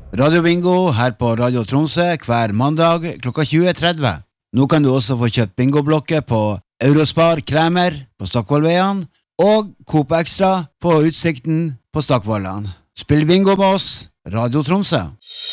Radio Bingo her på Radio Tromsø hver mandag klokka 20.30. Nå kan du også få kjøpt bingoblokker på Eurospar Kremer på Stockvollveien og Coop Extra på Utsikten på Stockvollan. Spill bingo med oss, Radio Tromsø.